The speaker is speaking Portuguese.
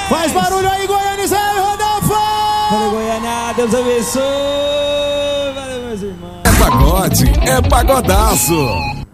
Faz barulho aí, Goiânia, Zé Rodolfo! Valeu, Goiânia, Deus abençoe. Valeu, meus irmãos. É pagode, é pagodaço.